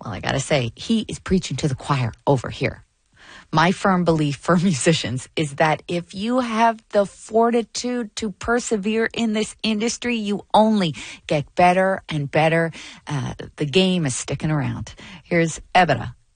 Well, I got to say, he is preaching to the choir over here. My firm belief for musicians is that if you have the fortitude to persevere in this industry, you only get better and better. The game is sticking around. Here's Ebera